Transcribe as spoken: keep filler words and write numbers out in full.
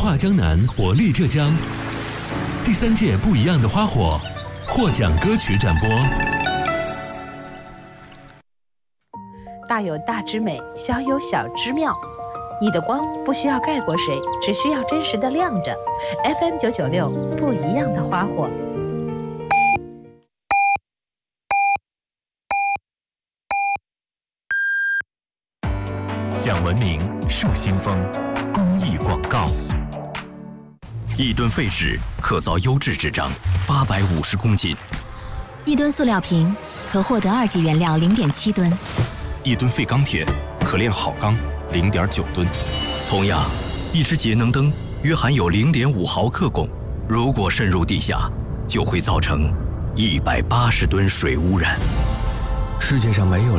化江南，活力浙江。第三届不一样的花火获奖歌曲展播。 大有大之美，小有小之妙。你的光不需要盖过谁，只需要真实的亮着。F M 九九六，不一样的花火。 讲文明，树新风，公益广告。 一吨废纸可造优质纸张八百五十公斤， 一吨塑料瓶可获得二级原料零点七吨， 一吨废钢铁可炼好钢零点九吨。同样，一只节能灯约含有零点五毫克汞，如果渗入地下，就会造成一百八十吨水污染。 世界上没有